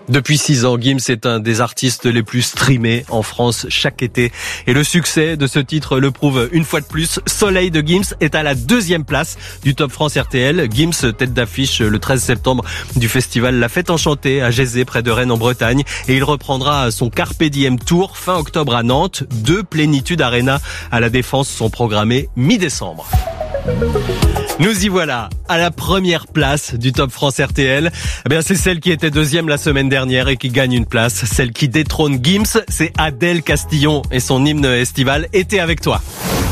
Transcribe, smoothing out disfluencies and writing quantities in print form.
Depuis 6 ans, Gims est un des artistes les plus streamés en France chaque été. Et le succès de ce titre le prouve une fois de plus. Soleil de Gims est à la 2e place du Top France RTL. Gims, tête d'affiche le 13 septembre du festival La Fête Enchantée à Gézé, près de Rennes en Bretagne. Et il reprendra son Carpe Diem Tour fin octobre à Nantes. 2 Plénitude Arena à la Défense sont programmées mi-décembre. Nous y voilà, à la première place du Top France RTL. Eh bien, c'est celle qui était 2e la semaine dernière et qui gagne une place. Celle qui détrône Gims, c'est Adèle Castillon et son hymne estival Été avec toi.